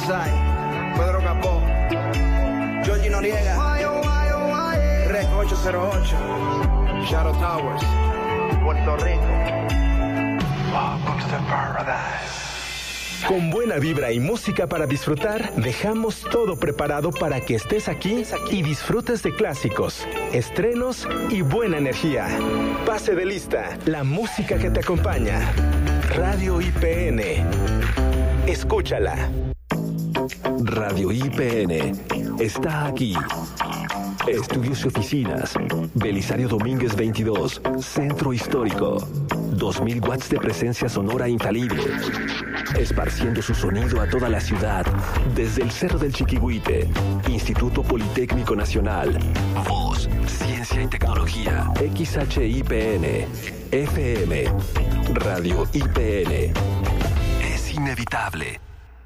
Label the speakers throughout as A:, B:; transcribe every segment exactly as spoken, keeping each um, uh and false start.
A: Sai, Pedro Capó, Georgie Noriega, Rec ocho cero ocho, Shadow Towers, Puerto Rico. Welcome to paradise.
B: Con buena vibra y música para disfrutar, dejamos todo preparado para que estés aquí y disfrutes de clásicos, estrenos y buena energía. Pase de lista, la música que te acompaña. Radio I P N. Escúchala.
C: Radio I P N está aquí. Estudios y oficinas. Belisario Domínguez veintidós, Centro Histórico. dos mil watts de presencia sonora infalible. Esparciendo su sonido a toda la ciudad. Desde el Cerro del Chiquihuite. Instituto Politécnico Nacional. Voz, Ciencia y Tecnología. X H I P N. F M. Radio I P N. Es inevitable.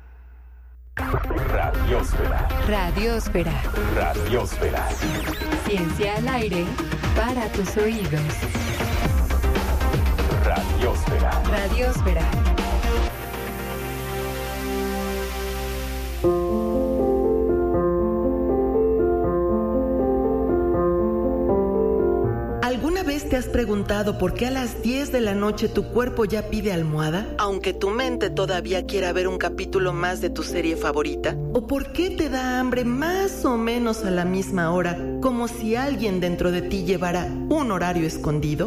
D: Radiosfera.
E: Radiosfera.
D: Radiosfera.
E: Ciencia al aire para tus oídos.
D: Radiosfera.
E: Radiosfera.
F: ¿Alguna vez te has preguntado por qué a las diez de la noche tu cuerpo ya pide almohada, aunque tu mente todavía quiera ver un capítulo más de tu serie favorita? ¿O por qué te da hambre más o menos a la misma hora, como si alguien dentro de ti llevara un horario escondido?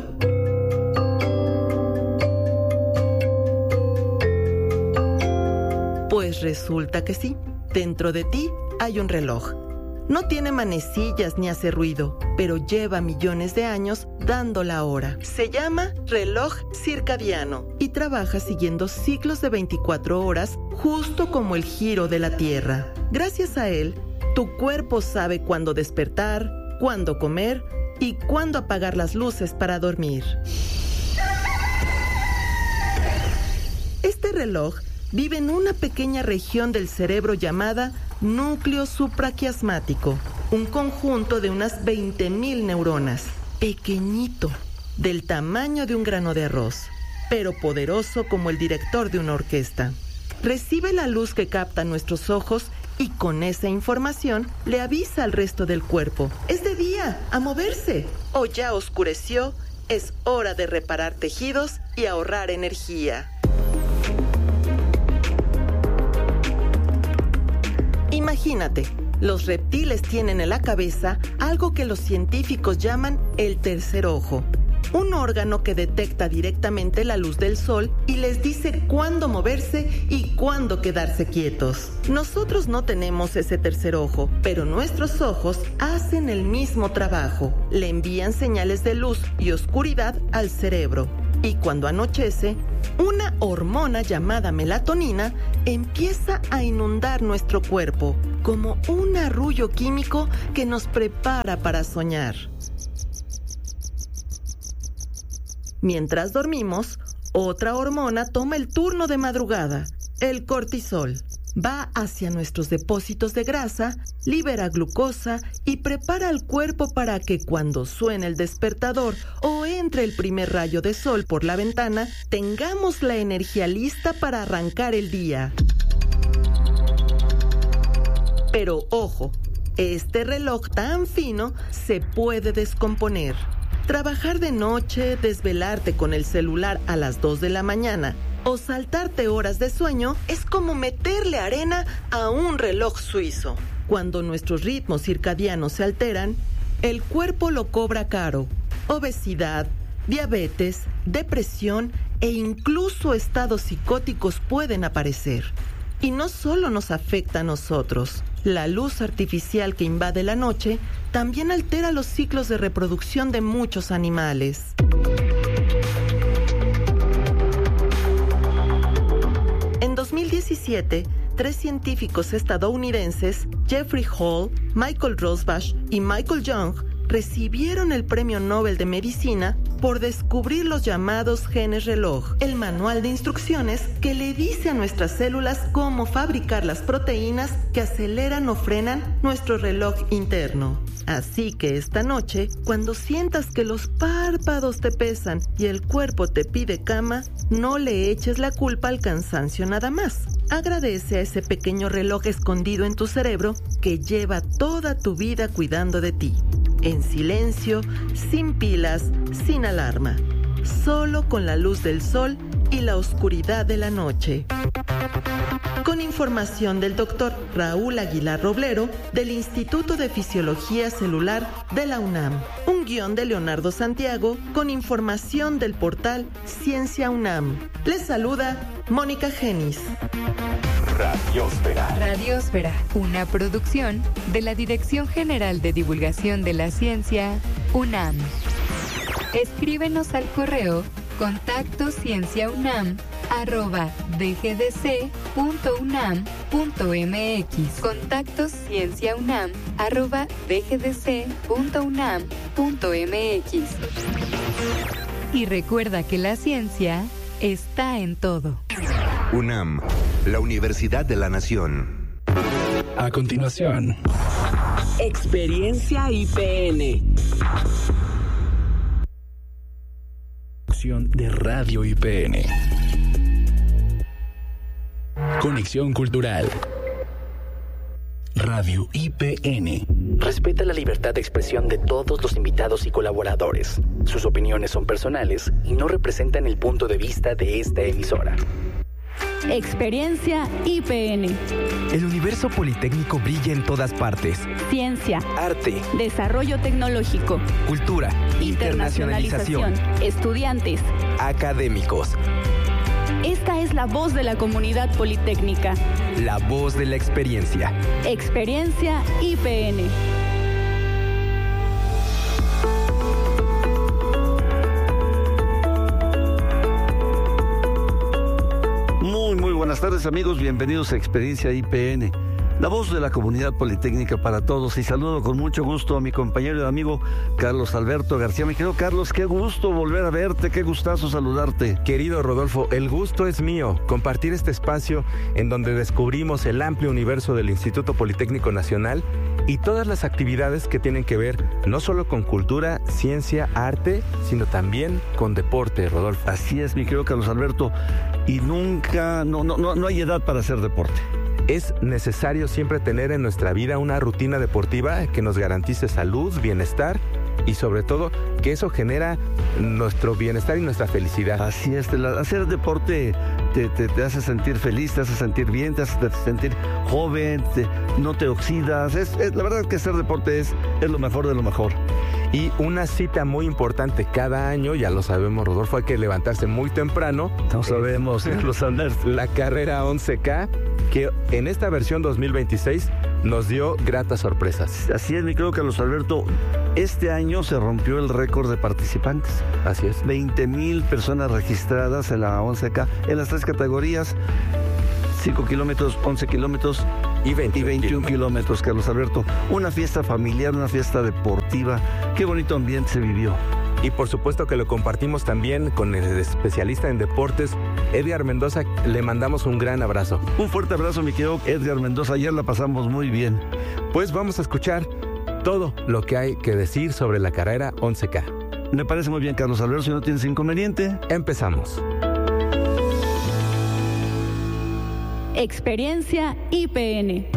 F: Pues resulta que sí, dentro de ti hay un reloj. No tiene manecillas ni hace ruido, pero lleva millones de años dando la hora. Se llama reloj circadiano y trabaja siguiendo ciclos de veinticuatro horas, justo como el giro de la Tierra. Gracias a él, tu cuerpo sabe cuándo despertar, cuándo comer y cuándo apagar las luces para dormir. Este reloj vive en una pequeña región del cerebro llamada núcleo supraquiasmático, un conjunto de unas veinte mil neuronas, pequeñito, del tamaño de un grano de arroz, pero poderoso como el director de una orquesta. Recibe la luz que captan nuestros ojos y con esa información le avisa al resto del cuerpo: es de día, a moverse, o ya oscureció, es hora de reparar tejidos y ahorrar energía. Imagínate, los reptiles tienen en la cabeza algo que los científicos llaman el tercer ojo, un órgano que detecta directamente la luz del sol y les dice cuándo moverse y cuándo quedarse quietos. Nosotros no tenemos ese tercer ojo, pero nuestros ojos hacen el mismo trabajo. Le envían señales de luz y oscuridad al cerebro. Y cuando anochece, una hormona llamada melatonina empieza a inundar nuestro cuerpo, como un arrullo químico que nos prepara para soñar. Mientras dormimos, otra hormona toma el turno de madrugada, el cortisol. Va hacia nuestros depósitos de grasa, libera glucosa y prepara al cuerpo para que cuando suene el despertador o entre el primer rayo de sol por la ventana, tengamos la energía lista para arrancar el día. Pero ojo, este reloj tan fino se puede descomponer. Trabajar de noche, desvelarte con el celular a las dos de la mañana o saltarte horas de sueño es como meterle arena a un reloj suizo. Cuando nuestros ritmos circadianos se alteran, el cuerpo lo cobra caro. Obesidad, diabetes, depresión e incluso estados psicóticos pueden aparecer. Y no solo nos afecta a nosotros. La luz artificial que invade la noche también altera los ciclos de reproducción de muchos animales. En dos mil diecisiete, tres científicos estadounidenses, Jeffrey Hall, Michael Rosbash y Michael Young, recibieron el Premio Nobel de Medicina por descubrir los llamados genes reloj, el manual de instrucciones que le dice a nuestras células cómo fabricar las proteínas que aceleran o frenan nuestro reloj interno. Así que esta noche, cuando sientas que los párpados te pesan y el cuerpo te pide cama, no le eches la culpa al cansancio nada más. Agradece a ese pequeño reloj escondido en tu cerebro que lleva toda tu vida cuidando de ti. En silencio, sin pilas, sin alarma. Solo con la luz del sol y la oscuridad de la noche. Con información del doctor Raúl Aguilar Roblero del Instituto de Fisiología Celular de la UNAM. Un guión de Leonardo Santiago con información del portal Ciencia UNAM. Les saluda Mónica Genis.
D: Radiósfera.
E: Radiósfera, una producción de la Dirección General de Divulgación de la Ciencia, UNAM. Escríbenos al correo contacto cienciaunam arroba dgdc punto unam punto mx. Contacto cienciaunam arroba dgdc punto unam punto mx. Y recuerda que la ciencia está en todo.
G: UNAM, la Universidad de la Nación.
B: A continuación,
H: Experiencia I P N.
B: De Radio I P N. Conexión Cultural. Radio I P N.
I: Respeta la libertad de expresión de todos los invitados y colaboradores. Sus opiniones son personales y no representan el punto de vista de esta emisora.
J: Experiencia I P N.
K: El universo politécnico brilla en todas partes.
J: Ciencia,
K: arte,
J: desarrollo tecnológico,
K: cultura,
J: internacionalización, estudiantes,
K: académicos.
J: Esta es la voz de la comunidad politécnica.
K: La voz de la experiencia.
J: Experiencia I P N.
L: Muy, muy buenas tardes, amigos. Bienvenidos a Experiencia I P N, la voz de la comunidad politécnica para todos. Y saludo con mucho gusto a mi compañero y amigo Carlos Alberto García. Mi querido Carlos, qué gusto volver a verte, qué gustazo saludarte.
M: Querido Rodolfo, el gusto es mío. Compartir este espacio en donde descubrimos el amplio universo del Instituto Politécnico Nacional y todas las actividades que tienen que ver no solo con cultura, ciencia, arte, sino también con deporte, Rodolfo.
L: Así es, mi querido Carlos Alberto. Y nunca, no, no, no, no hay edad para hacer deporte.
M: Es necesario siempre tener en nuestra vida una rutina deportiva que nos garantice salud, bienestar y sobre todo que eso genera nuestro bienestar y nuestra felicidad.
L: Así es, hacer deporte te, te, te hace sentir feliz, te hace sentir bien, te hace sentir joven, te, no te oxidas. Es, es, la verdad es que hacer deporte es, es lo mejor de lo mejor.
M: Y una cita muy importante cada año, ya lo sabemos, Rodolfo, hay que levantarse muy temprano.
L: No sabemos, los
M: la carrera once K, que en esta versión dos mil veintiséis nos dio gratas sorpresas.
L: Así es, mi querido Carlos Alberto. Este año se rompió el récord de participantes.
M: Así es.
L: veinte mil personas registradas en la once K, en las tres categorías. cinco kilómetros, once kilómetros
M: y
L: veintiún kilómetros, Carlos Alberto. Una fiesta familiar, una fiesta deportiva. Qué bonito ambiente se vivió.
M: Y por supuesto que lo compartimos también con el especialista en deportes, Edgar Mendoza. Le mandamos un gran abrazo.
L: Un fuerte abrazo, mi querido Edgar Mendoza. Ayer la pasamos muy bien.
M: Pues vamos a escuchar todo lo que hay que decir sobre la carrera once K.
L: Me parece muy bien, Carlos Alberto. Si no tienes inconveniente,
M: empezamos.
J: Experiencia I P N.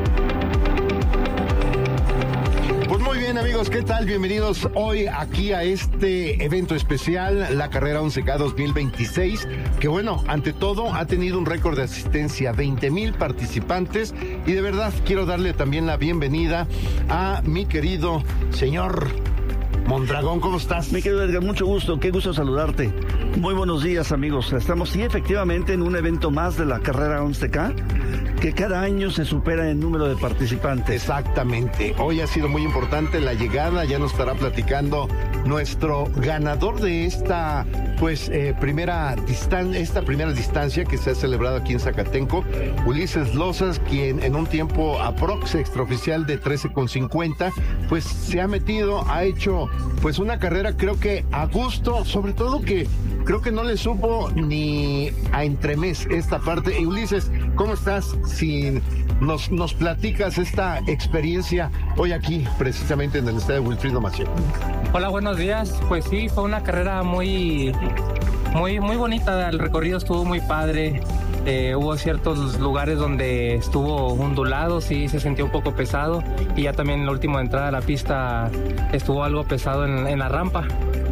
N: Pues muy bien, amigos, ¿qué tal? Bienvenidos hoy aquí a este evento especial, la carrera once K dos mil veintiséis, que bueno, ante todo ha tenido un récord de asistencia, veinte mil participantes, y de verdad quiero darle también la bienvenida a mi querido señor Mondragón. ¿Cómo estás?
L: Mi querido Edgar, mucho gusto, qué gusto saludarte. Muy buenos días, amigos. Estamos, sí, efectivamente, en un evento más de la carrera once K, que cada año se supera en número de participantes.
N: Exactamente. Hoy ha sido muy importante la llegada, ya nos estará platicando nuestro ganador de esta pues eh, primera distan esta primera distancia que se ha celebrado aquí en Zacatenco, Ulises Lozas, quien en un tiempo aprox extraoficial de trece con cincuenta, pues se ha metido, ha hecho pues una carrera creo que a gusto, sobre todo que creo que no le supo ni a entremés esta parte. Y Ulises, ¿cómo estás? Si nos, nos platicas esta experiencia hoy aquí, precisamente en el estadio Wilfrido Maciel.
H: Hola, buenos días. Pues sí, fue una carrera muy, muy, muy bonita. El recorrido estuvo muy padre. Eh, hubo ciertos lugares donde estuvo ondulado, sí, se sentía un poco pesado. Y ya también en la última entrada a la pista estuvo algo pesado en, en la rampa.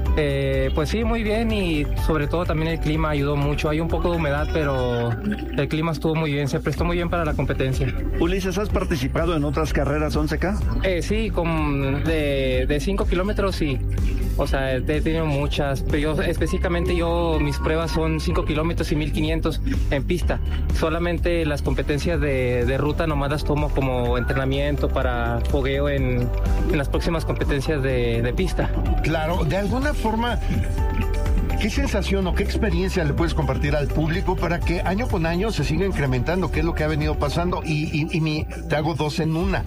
H: Eh, pues sí, muy bien, y sobre todo también el clima ayudó mucho. Hay un poco de humedad, pero el clima estuvo muy bien, se prestó muy bien para la competencia.
L: Ulises, ¿has participado en otras carreras once K?
H: Eh, sí, con, de cinco kilómetros sí. O sea, he tenido muchas, pero yo, específicamente yo, mis pruebas son cinco kilómetros y mil quinientos en pista. Solamente las competencias de, de ruta nomás las tomo como entrenamiento para fogueo en, en las próximas competencias de, de pista.
N: Claro, de alguna forma, ¿qué sensación o qué experiencia le puedes compartir al público para que año con año se siga incrementando? ¿Qué es lo que ha venido pasando? Y, y, y mi, te hago dos en una.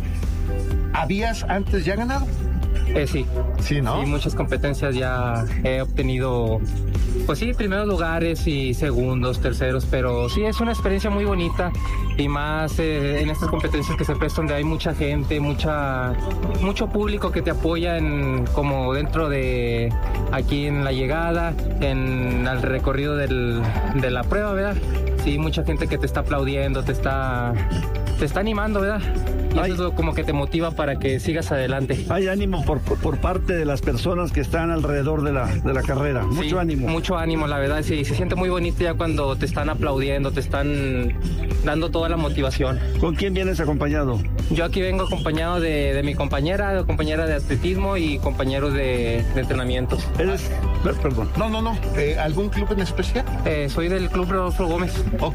N: ¿Habías antes ya ganado?
H: Eh, sí.
N: Sí, ¿no?
H: Sí, muchas competencias ya he obtenido, pues sí, primeros lugares y segundos, terceros, pero sí es una experiencia muy bonita y más eh, en estas competencias que se prestan donde hay mucha gente, mucha, mucho público que te apoya en, como dentro de aquí en la llegada, en el recorrido del, de la prueba, ¿verdad? Sí, mucha gente que te está aplaudiendo, te está, te está animando, ¿verdad? Y eso es lo, como que te motiva para que sigas adelante.
L: Hay ánimo por, por parte de las personas que están alrededor de la, de la carrera. Mucho
H: sí,
L: ánimo.
H: Mucho ánimo, la verdad. Sí, se siente muy bonito ya cuando te están aplaudiendo, te están dando toda la motivación.
L: ¿Con quién vienes acompañado?
H: Yo aquí vengo acompañado de, de mi compañera, de compañera de atletismo y compañeros de, de entrenamientos.
L: ¿Eres? Perdón.
N: No, no, no. Eh, ¿Algún club en especial?
H: Eh, soy del Club Rodolfo Gómez.
N: Ok.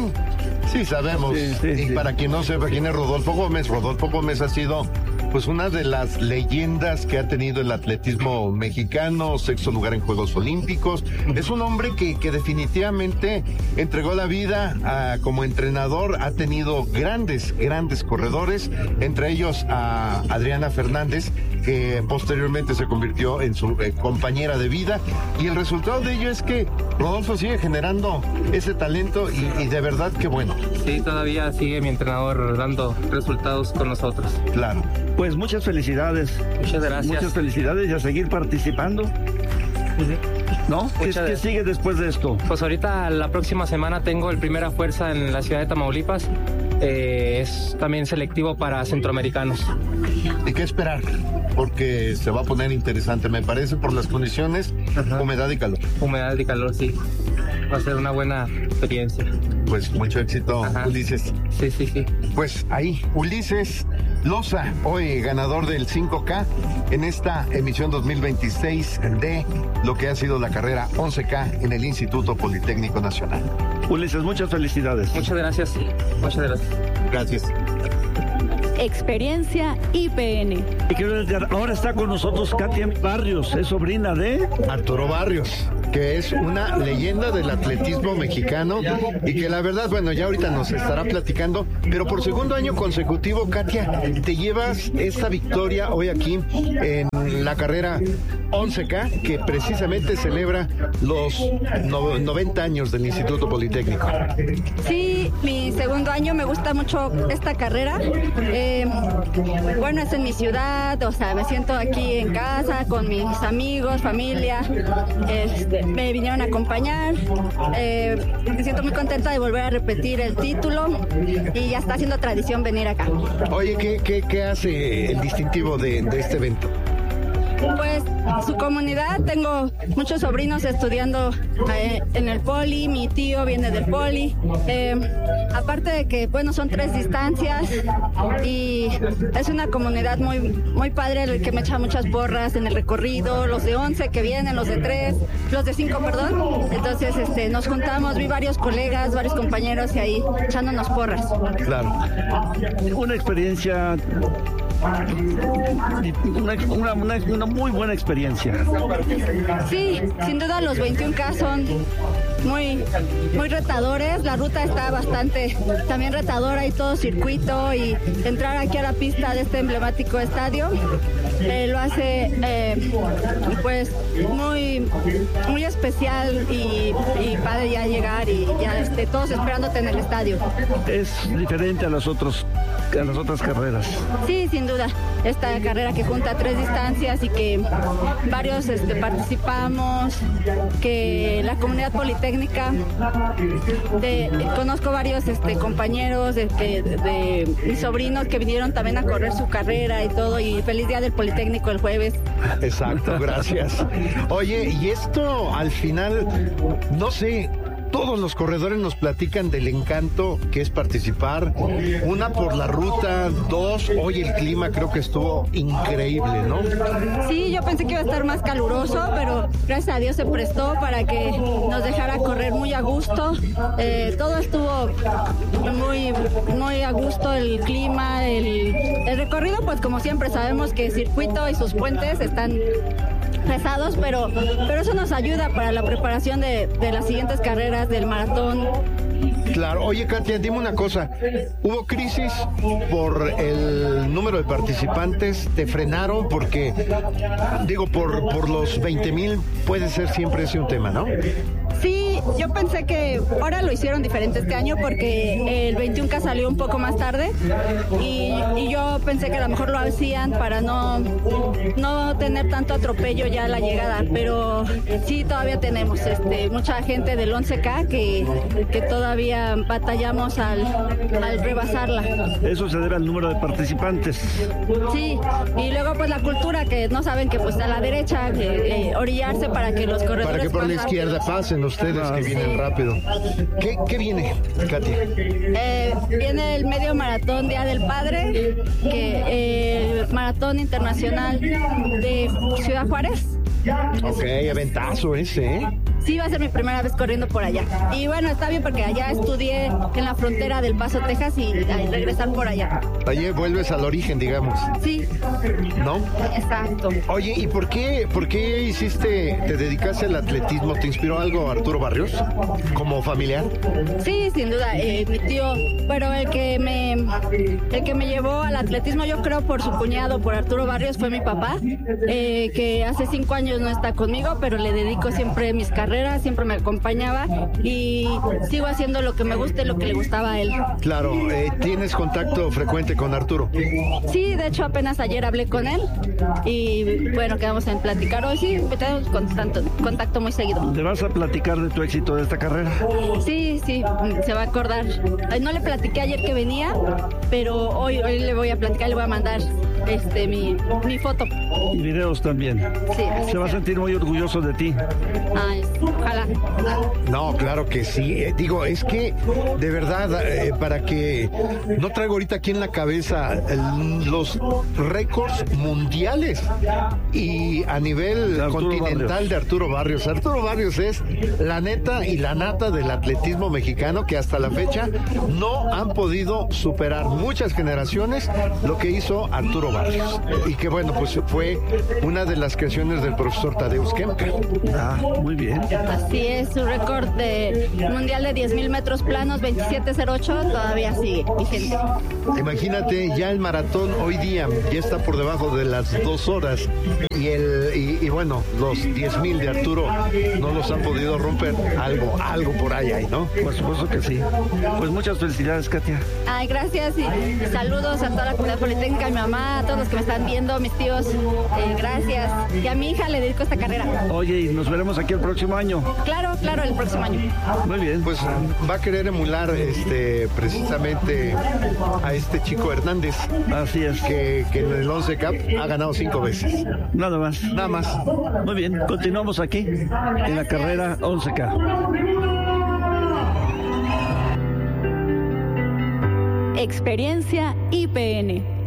N: Sí, sabemos. Sí, sí, y sí. Para quien no sepa quién es Rodolfo Gómez, Rodolfo Gómez ha sido pues una de las leyendas que ha tenido el atletismo mexicano, sexto lugar en Juegos Olímpicos. Es un hombre que, que definitivamente entregó la vida a, como entrenador, ha tenido grandes, grandes corredores, entre ellos a Adriana Fernández, que posteriormente se convirtió en su eh, compañera de vida, y el resultado de ello es que Rodolfo sigue generando ese talento y, y de verdad que bueno.
H: Sí, todavía sigue mi entrenador dando resultados con nosotros.
N: Claro.
L: Pues muchas felicidades.
H: Muchas gracias.
L: Muchas felicidades y a seguir participando. Uh-huh. ¿No? ¿Qué, ¿Qué sigue después de esto?
H: Pues ahorita la próxima semana tengo el Primera Fuerza en la ciudad de Tamaulipas. Eh, es también selectivo para centroamericanos.
N: ¿Y qué esperar? Porque se va a poner interesante, me parece, por las condiciones, uh-huh. humedad y calor.
H: Humedad y calor, sí. Va a ser una buena experiencia.
N: Pues mucho éxito, ajá. Ulises.
H: Sí, sí, sí.
N: Pues ahí, Ulises Loza, hoy ganador del cinco K en esta emisión dos mil veintiséis de lo que ha sido la carrera once K en el Instituto Politécnico Nacional.
L: Ulises, muchas felicidades.
H: Muchas gracias. Muchas gracias.
N: Gracias.
J: Experiencia I P N.
L: Y quiero decir, ahora está con nosotros Katia Barrios, es sobrina de
N: Arturo Barrios, que es una leyenda del atletismo mexicano y que la verdad, bueno, ya ahorita nos estará platicando, pero por segundo año consecutivo, Katia, te llevas esta victoria hoy aquí en la carrera once K, que precisamente celebra los no, noventa años del Instituto Politécnico.
O: Sí, mi segundo año, me gusta mucho esta carrera. Eh, bueno, es en mi ciudad, o sea, me siento aquí en casa con mis amigos, familia. Este, me vinieron a acompañar. Eh, me siento muy contenta de volver a repetir el título y ya está haciendo tradición venir acá.
N: Oye, ¿qué, qué, qué hace el distintivo de, de este evento?
O: Pues su comunidad, tengo muchos sobrinos estudiando eh, en el Poli, mi tío viene del Poli, eh, aparte de que, bueno, son tres distancias y es una comunidad muy, muy padre, el que me echa muchas porras en el recorrido, los de once que vienen, los de tres, los de cinco, perdón. Entonces, este, nos juntamos, vi varios colegas, varios compañeros y ahí echándonos porras.
L: Claro. Una experiencia, una, una, una, una muy buena experiencia.
O: Sí, sin duda los veintiún K son muy, muy retadores. La ruta está bastante también retadora y todo circuito, y entrar aquí a la pista de este emblemático estadio eh, lo hace eh, pues muy, muy especial y, y padre ya llegar y ya este, todos esperándote en el estadio.
L: Es diferente a los otros a las otras carreras.
O: Sí, sin duda. Esta carrera que junta tres distancias y que varios este, participamos, que la comunidad politécnica, de, conozco varios este, compañeros de, de, de mis sobrinos que vinieron también a correr su carrera y todo, y feliz día del Politécnico el jueves.
N: Exacto, gracias. Oye, y esto al final, no sé, todos los corredores nos platican del encanto que es participar. Una, por la ruta. Dos, hoy el clima creo que estuvo increíble, ¿no?
O: Sí, yo pensé que iba a estar más caluroso, pero gracias a Dios se prestó para que nos dejara correr muy a gusto. Eh, todo estuvo muy, muy a gusto, el clima, el, el recorrido, pues como siempre sabemos que el circuito y sus puentes están pesados, pero, pero eso nos ayuda para la preparación de, de las siguientes carreras del maratón.
N: Claro. Oye, Katia, dime una cosa. ¿Hubo crisis por el número de participantes? ¿Te frenaron? Porque, digo, por, por los veinte mil puede ser siempre ese un tema, ¿no?
O: Sí, yo pensé que ahora lo hicieron diferente este año porque el veintiún K salió un poco más tarde y, y yo pensé que a lo mejor lo hacían para no, no tener tanto atropello ya a la llegada, pero sí todavía tenemos este, mucha gente del once K que, que todavía batallamos al, al rebasarla.
L: Eso se debe al número de participantes.
O: Sí, y luego pues la cultura que no saben que pues a la derecha que, eh, orillarse para que los corredores
N: para que por la izquierda pasen ustedes ah, que vienen sí. rápido. ¿Qué, qué viene, Katia?
O: Eh, viene el medio maratón Día del Padre, que eh, el maratón internacional de Ciudad Juárez.
N: Ok, aventazo ese, ¿eh?
O: Sí, va a ser mi primera vez corriendo por allá. Y bueno, está bien porque allá estudié en la frontera del Paso, Texas, y, y regresar por allá.
N: Oye, vuelves al origen, digamos.
O: Sí.
N: ¿No?
O: Exacto.
N: Oye, ¿y por qué, por qué hiciste, te dedicaste al atletismo? ¿Te inspiró algo Arturo Barrios como familiar?
O: Sí, sin duda. Eh, mi tío, pero el que me, el que me llevó al atletismo, yo creo por su cuñado, por Arturo Barrios, fue mi papá, eh, que hace cinco años no está conmigo, pero le dedico siempre mis carreras. Siempre me acompañaba y sigo haciendo lo que me gusta y lo que le gustaba a él.
N: Claro, eh, ¿tienes contacto frecuente con Arturo?
O: Sí, de hecho apenas ayer hablé con él y bueno, quedamos en platicar hoy. Sí, tenemos contacto, contacto muy seguido.
L: ¿Te vas a platicar de tu éxito de esta carrera?
O: Sí, sí, se va a acordar. No le platiqué ayer que venía, pero hoy, hoy le voy a platicar, le voy a mandar este mi, mi foto.
L: Y videos también.
O: Sí.
L: Se va a sentir muy orgulloso de ti.
O: Ay, ojalá.
N: No, claro que sí. Eh, digo, es que de verdad, eh, para que no traigo ahorita aquí en la cabeza el, los récords mundiales y a nivel continental Barrios. De Arturo Barrios. Arturo Barrios es la neta y la nata del atletismo mexicano que hasta la fecha no han podido superar muchas generaciones lo que hizo Arturo Barrios. Y que bueno, pues fue una de las creaciones del profesor Tadeusz Kemka.
L: Ah, muy bien.
O: Así es, su récord de mundial de diez mil metros planos, veintisiete cero ocho, todavía sigue vigente.
N: Imagínate, ya el maratón hoy día ya está por debajo de las dos horas y el y, y bueno, los diez mil de Arturo no los han podido romper. Algo, algo por ahí hay, ¿no?
L: Por supuesto que sí. Pues muchas felicidades, Katia.
O: Ay, gracias y, y saludos a toda la comunidad politécnica, a mi mamá, a todos los que me están viendo, mis tíos, eh, gracias. Y a mi hija le dedico esta carrera.
L: Oye, y nos veremos aquí el próximo año.
O: Claro, claro, el próximo año.
L: Muy bien.
N: Pues va a querer emular este precisamente a este chico Hernández.
L: Así es.
N: Que, que en el once K ha ganado cinco veces.
L: Nada más.
N: Nada más.
L: Muy bien, continuamos aquí en la carrera once K.
J: Experiencia I P N.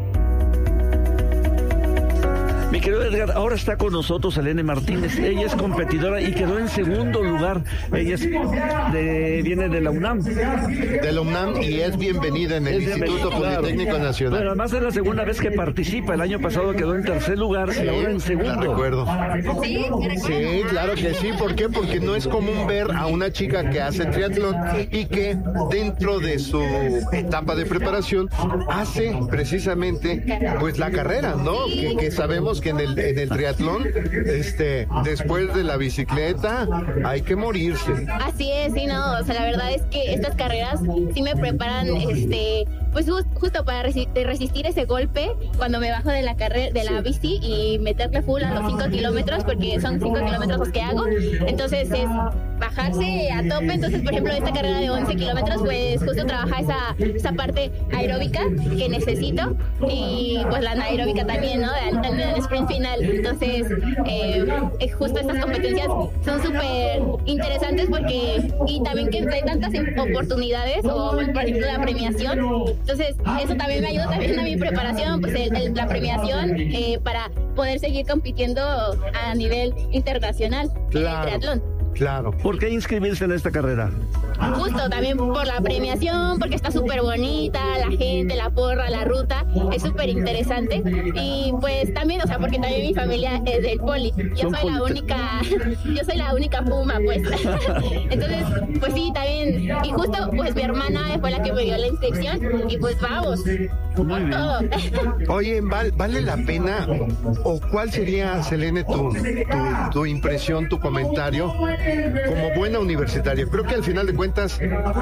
L: Mi querido Edgar, ahora está con nosotros Selene Martínez. Ella es competidora y quedó en segundo lugar. Ella es de, viene de la UNAM.
N: De la UNAM y es bienvenida en el
L: Es
N: Instituto
L: claro.
N: Politécnico Nacional.
L: Pero además es la segunda vez que participa. El año pasado quedó en tercer lugar
N: Sí,
L: y ahora en segundo.
N: la recuerdo.
O: Sí,
N: Sí, claro que sí. ¿Por qué? Porque no es común ver a una chica que hace triatlón y que dentro de su etapa de preparación hace precisamente pues la carrera, ¿no? Que, que sabemos que en el, en el triatlón, este, después de la bicicleta, hay que morirse.
P: Así es, sí, no, o sea, la verdad es que estas carreras sí me preparan, este, pues ju- justo para resi- resistir ese golpe cuando me bajo de la carrera, de la bici y meterle full a los cinco kilómetros, porque son cinco kilómetros los que hago, entonces es bajarse a tope. Entonces, por ejemplo, esta carrera de once kilómetros, pues justo trabaja esa, esa parte aeróbica que necesito y pues la anaeróbica también, ¿no? En el, el sprint final. Entonces, eh, eh, justo estas competencias son súper interesantes porque, y también que hay tantas oportunidades o, por ejemplo, la premiación. Entonces, eso también me ayuda también a mi preparación, pues el, el, la premiación eh, para poder seguir compitiendo a nivel internacional en el triatlón.
N: Claro.
L: ¿Por qué inscribirse en esta carrera?
P: Justo también por la premiación, porque está súper bonita, la gente, la porra, la ruta, es súper interesante. Y pues también, o sea, porque también mi familia es del poli. Yo soy la única, yo soy la única puma, pues. Entonces, pues sí, también. Y justo, pues mi hermana fue la que me dio la inscripción y pues vamos.
N: Muy bien.
P: Todo.
N: Oye, ¿val- ¿vale la pena o cuál sería, Selene, tu, tu, tu impresión, tu comentario como buena universitaria? Creo que al final de cuentas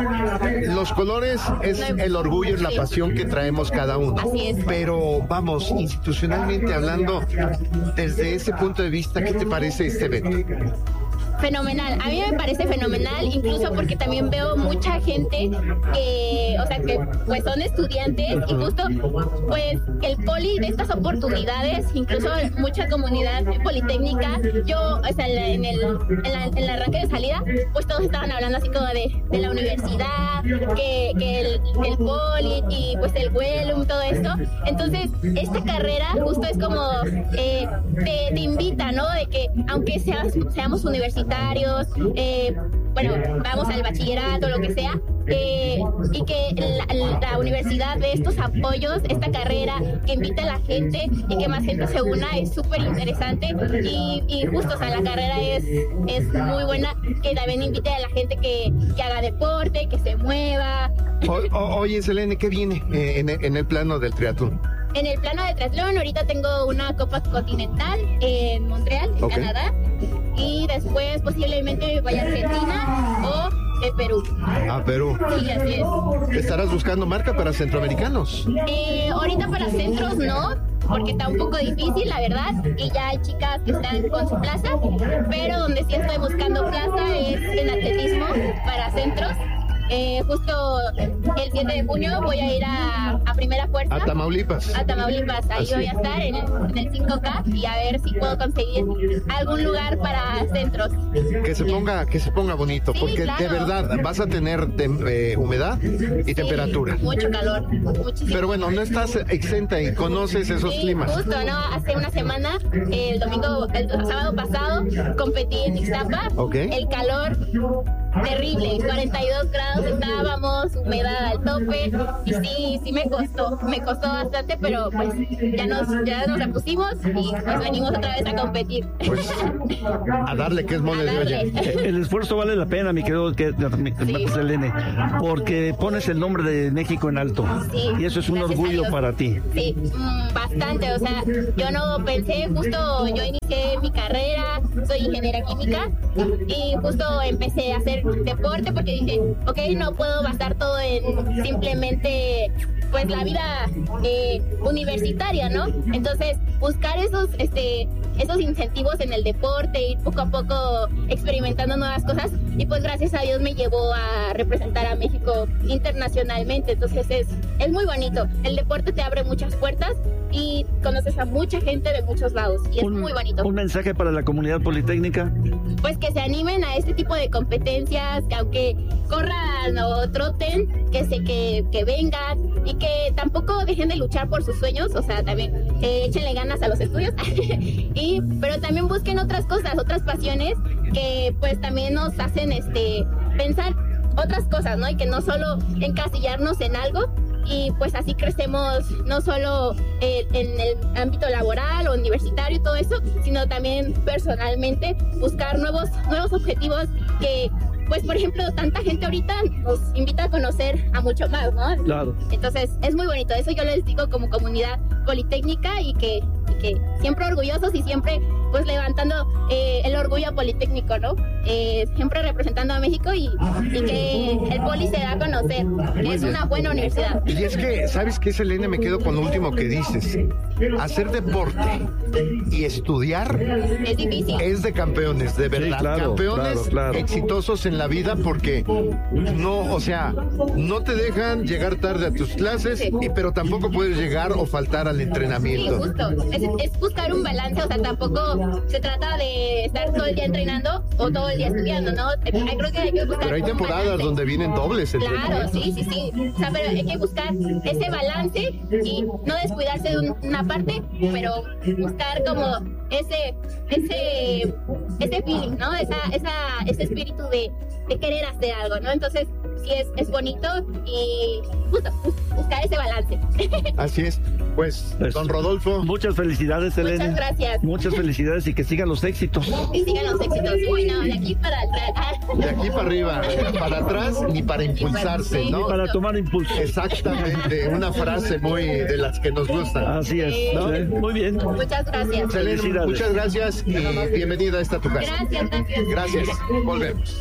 N: los colores es el orgullo, es la pasión que traemos cada uno.
P: Así es.
N: Pero vamos, institucionalmente hablando, desde ese punto de vista, ¿qué te parece este evento?
P: Fenomenal, a mí me parece fenomenal, incluso porque también veo mucha gente que, o sea, que pues son estudiantes y justo pues el poli de estas oportunidades, incluso mucha comunidad politécnica, yo, o sea, en el, en, la, en el arranque de salida, pues todos estaban hablando así como de, de la universidad, que, que el, el poli y pues el Wellum, todo esto. Entonces, esta carrera justo es como, eh, te, te invita, ¿no? De que aunque seas, seamos universitarios, eh, bueno, vamos al bachillerato, lo que sea, eh, y que la, la universidad ve estos apoyos, esta carrera, que invita a la gente y que más gente se una, es súper interesante y, y justo, o sea, la carrera es, es muy buena, que también invite a la gente que, que haga deporte, que se mueva.
N: O, o, oye, Selene, ¿qué viene eh, en, el- en el plano del triatlón?
P: En el plano de triatlón, ahorita tengo una Copa Continental en Montreal, en
N: Ok.
P: Canadá, y después posiblemente me vaya a Argentina o de Perú.
N: A Perú.
P: Sí, así es.
N: ¿Estarás buscando marca para centroamericanos?
P: Eh, ahorita para centros no, porque está un poco difícil, la verdad, y ya hay chicas que están con su plaza, pero donde sí estoy buscando plaza es en atletismo para centros. Eh, justo el siete de junio voy a ir a, a Primera Fuerza.
N: A Tamaulipas.
P: A Tamaulipas, ahí
N: Así.
P: voy a estar en el, en el cinco K y a ver si puedo conseguir algún lugar para centros.
N: Que se ponga, que se ponga bonito,
P: Sí,
N: porque
P: claro.
N: de verdad vas a tener tem- eh, humedad y temperatura.
P: Mucho calor, muchísimo.
N: Pero bueno, no estás exenta y conoces esos
P: Sí,
N: climas.
P: justo, ¿no? Hace una semana, el domingo, el sábado pasado, competí en Ixtapa.
N: Ok.
P: El calor terrible, cuarenta y dos grados estábamos, humedad al tope, y sí, sí me costó, me costó bastante, pero pues ya nos, ya nos repusimos y pues venimos otra vez a competir.
N: Pues a darle que es mole de olla.
L: El esfuerzo vale la pena, mi querido que- mi- Selene, porque pones el nombre de México en alto.
P: Sí,
L: Y eso es un
P: gracias a
L: orgullo
P: Dios.
L: para ti.
P: Sí, mm, bastante, o sea, yo no pensé, justo yo inicié mi carrera, soy ingeniera química y justo empecé a hacer deporte porque dije, ok, no puedo basar todo en simplemente pues la vida eh, universitaria, ¿no? Entonces, buscar esos, este, esos incentivos en el deporte, ir poco a poco experimentando nuevas cosas y pues gracias a Dios me llevó a representar a México internacionalmente, entonces es, es muy bonito. El deporte te abre muchas puertas y conoces a mucha gente de muchos lados y es
L: Un,
P: muy bonito.
L: un mensaje para la comunidad politécnica.
P: Pues que se animen a este tipo de competencias, que aunque corran o troten, que se que, que vengan, y que tampoco dejen de luchar por sus sueños, o sea, también eh, échenle ganas a los estudios, y, pero también busquen otras cosas, otras pasiones que pues también nos hacen este, pensar otras cosas, ¿no? Y que no solo encasillarnos en algo, y pues así crecemos no solo eh, en el ámbito laboral o universitario y todo eso, sino también personalmente buscar nuevos, nuevos objetivos que, pues por ejemplo, tanta gente ahorita nos invita a conocer a mucho más, ¿no?
L: Claro.
P: Entonces es muy bonito, eso yo les digo como comunidad politécnica, y que, y que siempre orgullosos y siempre pues levantando eh, el orgullo politécnico, ¿no? Eh, siempre representando a México, y, y que el poli se da a conocer, que es una buena universidad.
N: Y es que, ¿sabes qué, Selene? Me quedo con lo último que dices. Hacer deporte y estudiar
P: es difícil.
N: Es de campeones, de verdad.
L: Sí, claro,
N: campeones
L: claro, claro.
N: exitosos en la vida, porque no, o sea, no te dejan llegar tarde a tus clases,
P: Sí.
N: y, pero tampoco puedes llegar o faltar al
P: Sí,
N: entrenamiento.
P: justo. Es, es buscar un balance, o sea, tampoco se trata de estar todo el día entrenando o todo el día estudiando, ¿no? Creo que hay que buscar
N: Pero hay
P: un
N: temporadas
P: balance.
N: donde vienen dobles.
P: Claro, sí, sí, sí. O sea, pero hay que buscar ese balance y no descuidarse de un- una parte, pero buscar como ese, ese, ese feeling, ¿no? Esa, esa, ese espíritu de, de querer hacer algo, ¿no? Entonces, sí es, es bonito, y justo, bus- buscar ese balance.
N: Así es. Pues, don Rodolfo.
L: Muchas felicidades, Selene.
P: Muchas gracias.
L: Muchas felicidades y que sigan los éxitos.
P: Y sigan los éxitos. Uy, no, de aquí para atrás.
N: De aquí para arriba, para atrás ni para impulsarse,
P: sí,
N: ¿no?
L: Para tomar impulso.
N: Exactamente, una frase muy de las que nos gusta.
L: Así es.
N: ¿no?
L: Sí, muy bien.
P: Muchas gracias.
N: Selene,
L: Felicidades.
N: muchas gracias y bienvenida a esta tu casa.
P: Gracias, gracias.
N: Gracias, volvemos.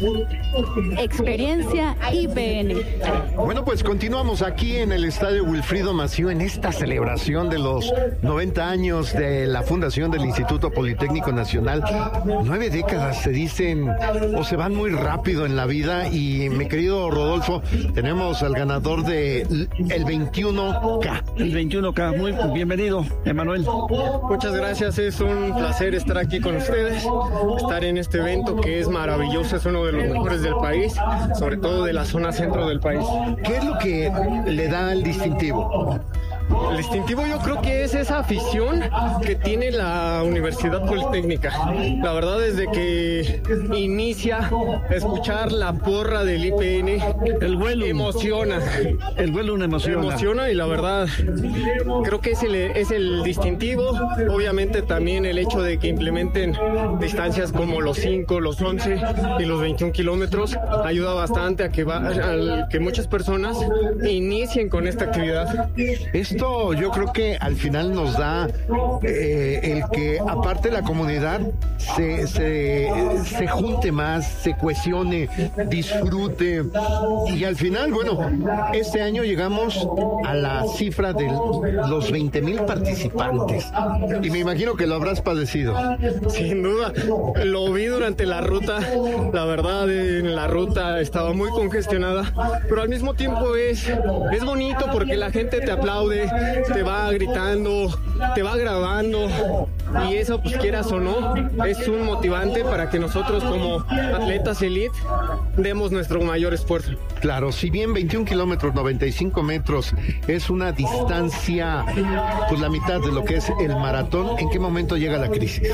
J: Experiencia I P N.
N: Bueno, pues continuamos aquí en el Estadio Wilfrido Massieu en esta celebración de los noventa años de la fundación del Instituto Politécnico Nacional. Nueve décadas se dicen o se van muy rápido en la vida, y mi querido Rodolfo, tenemos al ganador de el veintiuno K.
L: El veintiuno K, muy bienvenido, Emanuel.
Q: Muchas gracias, es un placer estar aquí con ustedes, estar en este evento que es maravilloso, es uno de los mejores del país, sobre todo de la zona centro del país.
N: ¿Qué es lo que le da el distintivo?
Q: El distintivo yo creo que es esa afición que tiene la Universidad Politécnica. La verdad, desde que inicia escuchar la porra del I P N,
L: el vuelo
Q: emociona.
L: El vuelo una emociona.
Q: Emociona, y la verdad creo que es el, es el distintivo. Obviamente también el hecho de que implementen distancias como los cinco, los once y los veintiún kilómetros ayuda bastante a que, va, a que muchas personas inicien con esta actividad.
N: Esto yo creo que al final nos da eh, el que aparte la comunidad se, se, se junte más, se cohesione, disfrute, y al final, bueno, este año llegamos a la cifra de los veinte mil participantes, y me imagino que lo habrás padecido.
Q: Sin duda, lo vi durante la ruta, la verdad en la ruta estaba muy congestionada, pero al mismo tiempo es, es bonito porque la gente te aplaude, te va gritando, te va grabando, y eso, pues quieras o no, es un motivante para que nosotros como atletas elite demos nuestro mayor esfuerzo.
N: Claro, si bien veintiún kilómetros, noventa y cinco metros es una distancia, pues la mitad de lo que es el maratón, ¿en qué momento llega la crisis?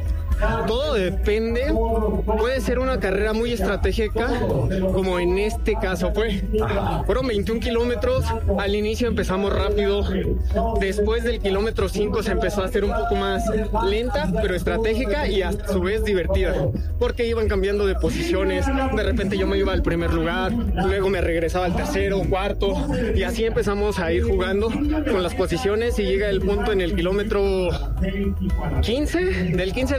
Q: Todo depende, puede ser una carrera muy estratégica, como en este caso fue. Fueron veintiún kilómetros, al inicio empezamos rápido, después del kilómetro cinco se empezó a hacer un poco más lenta, pero estratégica y a su vez divertida, porque iban cambiando de posiciones, de repente yo me iba al primer lugar, luego me regresaba al tercero, cuarto, y así empezamos a ir jugando con las posiciones, y llega el punto en el kilómetro quince, del quince